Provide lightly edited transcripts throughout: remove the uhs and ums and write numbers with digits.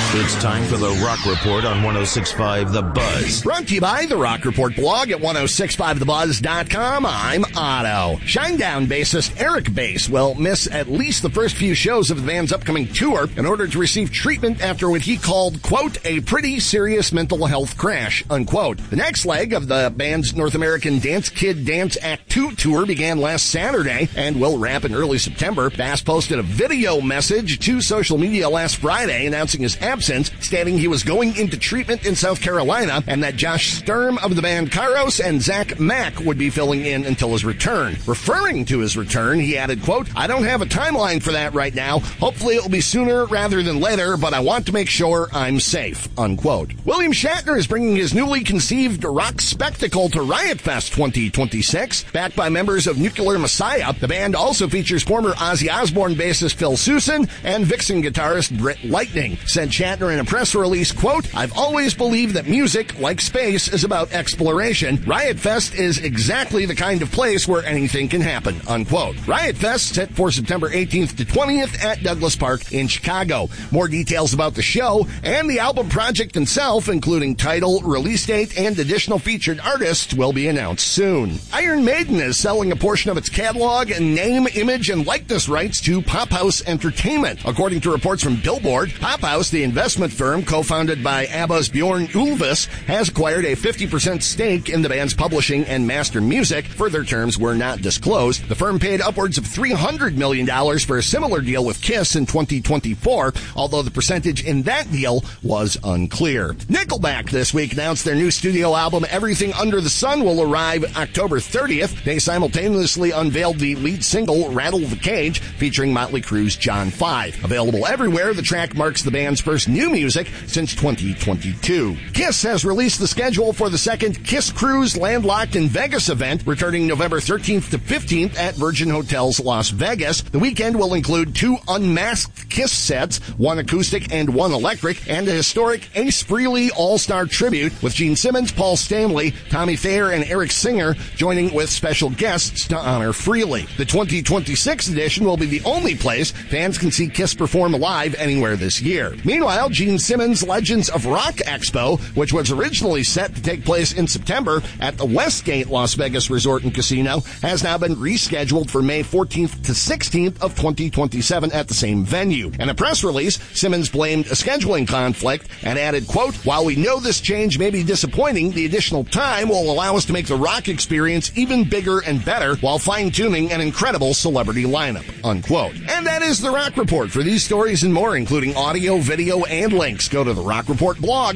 It's time for the Rock Report on 106.5 The Buzz. Brought to you by the Rock Report blog at 1065thebuzz.com. I'm Otto. Shinedown bassist Eric Bass will miss at least the first few shows of the band's upcoming tour in order to receive treatment after what he called, quote, a pretty serious mental health crash, unquote. The next leg of the band's North American Dance Kid Dance Act 2 tour began last Saturday and will wrap in early September. Bass posted a video message to social media last Friday announcing his absence, stating he was going into treatment in South Carolina and that Josh Sturm of the band Kairos and Zach Mack would be filling in until his return. Referring to his return, he added, quote, I don't have a timeline for that right now. Hopefully it will be sooner rather than later, but I want to make sure I'm safe, unquote. William Shatner is bringing his newly conceived rock spectacle to Riot Fest 2026. Backed by members of Nuclear Messiah, the band also features former Ozzy Osbourne bassist Phil Sousa and Vixen guitarist Britt Lightning. Said Shatner in a press release, quote, I've always believed that music, like space, is about exploration. Riot Fest is exactly the kind of place where anything can happen, unquote. Riot Fest set for September 18th to 20th at Douglas Park in Chicago. More details about the show and the album project itself, including title, release date, and additional featured artists, will be announced soon. Iron Maiden is selling a portion of its catalog and name, image, and likeness rights to Pop House Entertainment. According to reports from Billboard, Pop House, the investment firm co-founded by ABBA's Bjorn Ulvaeus, has acquired a 50% stake in the band's publishing and master music. Further terms were not disclosed. The firm paid upwards of $300 million for a similar deal with Kiss in 2024, although the percentage in that deal was unclear. Nickelback this week announced their new studio album, Everything Under the Sun, will arrive October 30th. They simultaneously unveiled the lead single, Rattle the Cage, featuring Motley Crue's John 5. Available everywhere, the track marks the band's first new music since 2022. Kiss has released the schedule for the second Kiss Cruise Landlocked in Vegas event, returning November 13th to 15th at Virgin Hotels Las Vegas. The weekend will include 2 unmasked Kiss sets, 1 acoustic and 1 electric, and a historic Ace Frehley All-Star tribute with Gene Simmons, Paul Stanley, Tommy Thayer, and Eric Singer joining with special guests to honor Frehley. The 2026 edition will be the only place fans can see Kiss perform live anywhere this year. Meanwhile, Gene Simmons' Legends of Rock Expo, which was originally set to take place in September at the Westgate Las Vegas Resort and Casino, has now been rescheduled for May 14th to 16th of 2027 at the same venue. In a press release, Simmons blamed a scheduling conflict and added, quote, while we know this change may be disappointing, the additional time will allow us to make the rock experience even bigger and better while fine-tuning an incredible celebrity lineup, unquote. And that is the Rock Report. For these stories and more, including audio, video, and links, go to the Rock Report blog,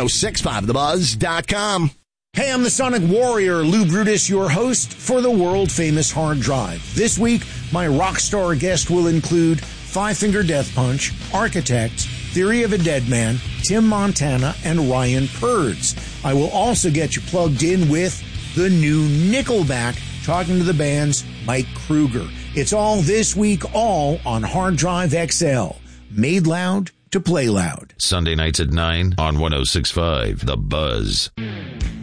1065thebuzz.com. Hey, I'm the Sonic Warrior, Lou Brutus, your host for the world-famous Hard Drive. This week, my rock star guest will include Five Finger Death Punch, Architects, Theory of a Dead Man, Tim Montana, and Ryan Purds. I will also get you plugged in with the new Nickelback, talking to the band's Mike Kruger. It's all this week, all on Hard Drive XL. Made loud to play loud. Sunday nights at 9 on 106.5 The Buzz.